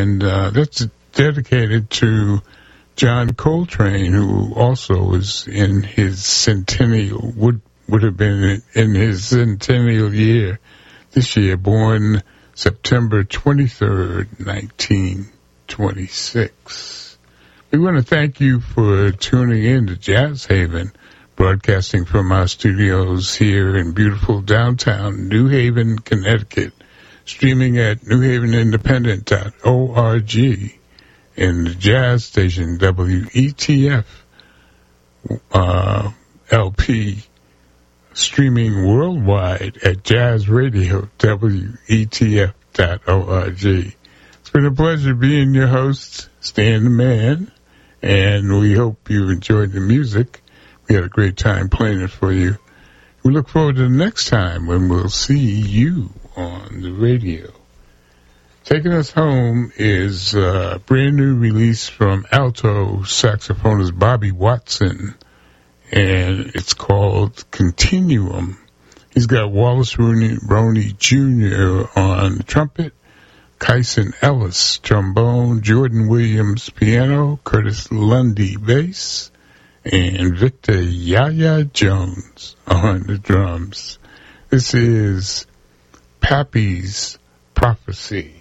and that's dedicated to John Coltrane, who also is in his centennial, would have been in his centennial year this year, born September 23rd, 1926. We want to thank you for tuning in to Jazz Haven, broadcasting from our studios here in beautiful downtown New Haven, Connecticut, streaming at newhavenindependent.org, and the jazz station WETF LP, streaming worldwide at jazzradio.wetf.org. It's been a pleasure being your host, Stan the Man, and we hope you enjoyed the music. We had a great time playing it for you. We look forward to the next time when we'll see you on the radio. Taking us home is a brand new release from alto saxophonist Bobby Watson, and it's called Continuum. He's got Wallace Roney Jr. on trumpet, Kyson Ellis trombone, Jordan Williams piano, Curtis Lundy bass, and Victor Yaya Jones on the drums. This is Pappy's Prophecy.